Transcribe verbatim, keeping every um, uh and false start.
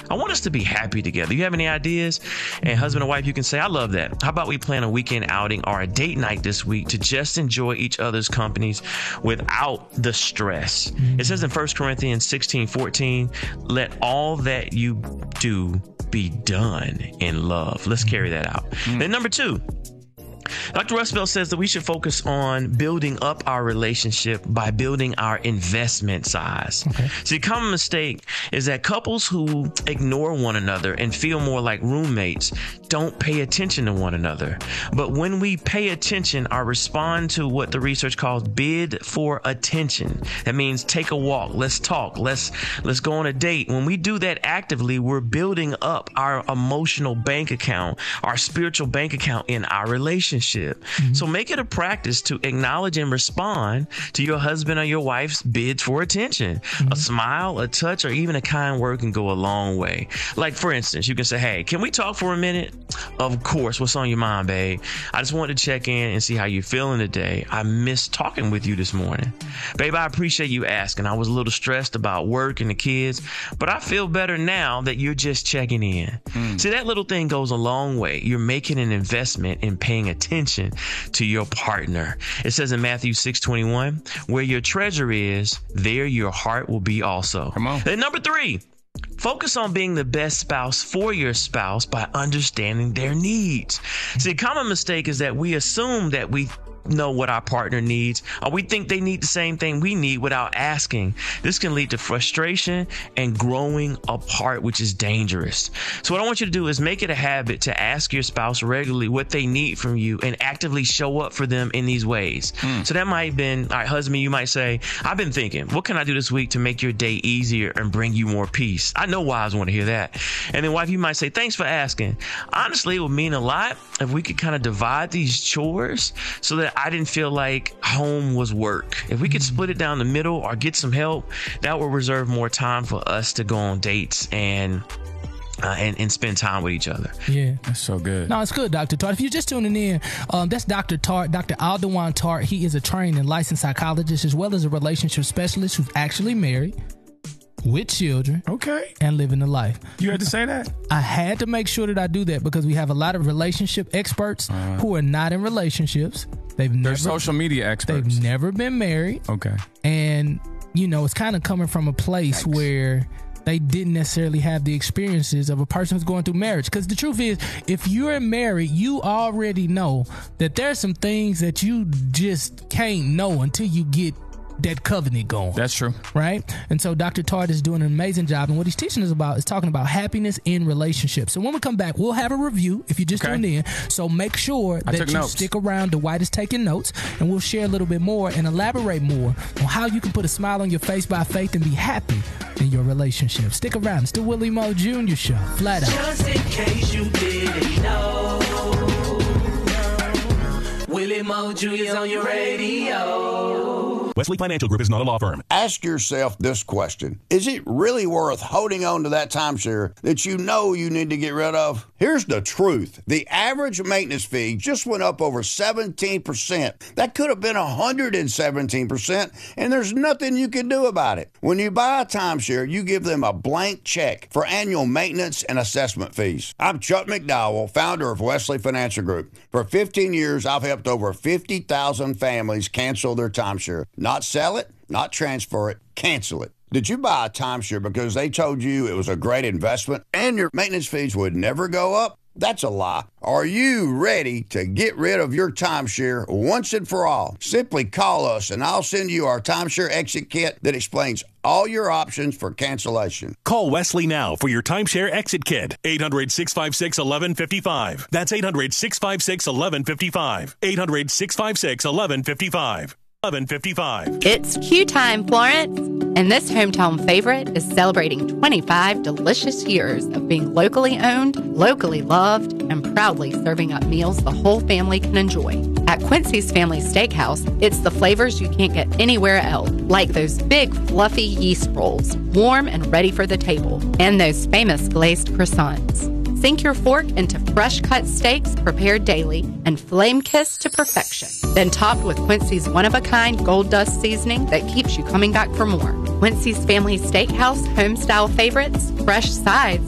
I want us to be happy together. You have any ideas? And husband and wife, you can say, I love that. How about we plan a weekend outing or a date night this week to just enjoy each other's companies without the stress? Mm-hmm. It says in First Corinthians sixteen fourteen, let all that you do be done in love. Let's carry that out. Mm-hmm. Then number two, Doctor Rusfeld says that we should focus on building up our relationship by building our investment size. Okay. See, a common mistake is that couples who ignore one another and feel more like roommates don't pay attention to one another. But when we pay attention or respond to what the research calls bid for attention, that means take a walk, let's talk, let's let's go on a date. When we do that actively, we're building up our emotional bank account, our spiritual bank account in our relationship. Mm-hmm. So make it a practice to acknowledge and respond to your husband or your wife's bids for attention. Mm-hmm. A smile, a touch, or even a kind word can go a long way. Like, for instance, you can say, hey, can we talk for a minute? Of course. What's on your mind, babe? I just wanted to check in and see how you're feeling today. I missed talking with you this morning. Babe, I appreciate you asking. I was a little stressed about work and the kids, but I feel better now that you're just checking in. Mm. See, that little thing goes a long way. You're making an investment in paying attention to your partner. It says in Matthew six twenty-one, where your treasure is, there your heart will be also. Come on. Then number three, focus on being the best spouse for your spouse by understanding their needs. See, a common mistake is that we assume that we know what our partner needs, or we think they need the same thing we need without asking. This can lead to frustration and growing apart, which is dangerous. So what I want you to do is make it a habit to ask your spouse regularly what they need from you and actively show up for them in these ways. Mm. So that might have been, all right, husband, you might say, I've been thinking, what can I do this week to make your day easier and bring you more peace? I know wives want to hear that. And then wife, you might say, thanks for asking. Honestly, it would mean a lot if we could kind of divide these chores so that I didn't feel like home was work. If we could split it down the middle or get some help, that will reserve more time for us to go on dates and Uh, and, and spend time with each other. Yeah. That's so good. No, it's good, Doctor Tart. If you're just tuning in, um, that's Doctor Tart, Doctor Aldewan Tart. He is a trained and licensed psychologist as well as a relationship specialist who's actually married with children. Okay. And living a life. You had to say that? I had to make sure that I do that because we have a lot of relationship experts uh, who are not in relationships. They've They're never, social media experts. They've never been married. Okay. And, you know, it's kind of coming from a place Yikes. where they didn't necessarily have the experiences of a person who's going through marriage. Because the truth is, if you're married, you already know that there's some things that you just can't know until you get that covenant going. That's true. Right? And so Doctor Tart is doing an amazing job. And what he's teaching us about is talking about happiness in relationships. So when we come back, we'll have a review if you just okay. tuned in. So make sure I that you notes. stick around. Dwight is taking notes, and we'll share a little bit more and elaborate more on how you can put a smile on your face by faith and be happy in your relationship. Stick around. It's the Willie Moe Junior Show. Flat out. Just in case you didn't know, Willie Moe Junior's on your radio. Wesley Financial Group is not a law firm. Ask yourself this question. Is it really worth holding on to that timeshare that you know you need to get rid of? Here's the truth. The average maintenance fee just went up over seventeen percent. That could have been one hundred seventeen percent, and there's nothing you can do about it. When you buy a timeshare, you give them a blank check for annual maintenance and assessment fees. I'm Chuck McDowell, founder of Wesley Financial Group. For fifteen years, I've helped over fifty thousand families cancel their timeshare. Not sell it, not transfer it, cancel it. Did you buy a timeshare because they told you it was a great investment and your maintenance fees would never go up? That's a lie. Are you ready to get rid of your timeshare once and for all? Simply call us and I'll send you our timeshare exit kit that explains all your options for cancellation. Call Wesley now for your timeshare exit kit. eight hundred, six five six, one one five five. That's eight hundred, six five six, one one five five. eight hundred, six five six, one one five five. eleven fifty-five. It's Q time, Florence, and this hometown favorite is celebrating twenty-five delicious years of being locally owned, locally loved, and proudly serving up meals the whole family can enjoy. At Quincy's Family Steakhouse, it's the flavors you can't get anywhere else, like those big fluffy yeast rolls, warm and ready for the table, and those famous glazed croissants. Sink your fork into fresh-cut steaks prepared daily and flame-kissed to perfection. Then topped with Quincy's one-of-a-kind gold dust seasoning that keeps you coming back for more. Quincy's Family Steakhouse home-style favorites, fresh sides,